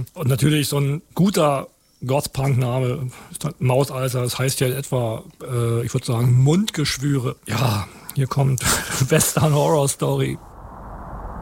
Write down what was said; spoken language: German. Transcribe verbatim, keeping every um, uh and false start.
Ähm, und natürlich so ein guter Goth-Punk-Name, Mauseiser, das heißt ja etwa, äh, ich würde sagen, Mundgeschwüre. Ja, hier kommt Western Horror Story.